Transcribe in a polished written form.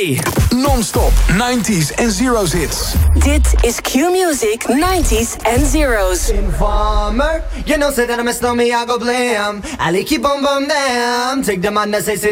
Play. Non-stop 90s en zeros hits. Dit is Q-Music 90s and zeros. Informer, you know say that I miss me, I go blame. I keep on them. Take the man that say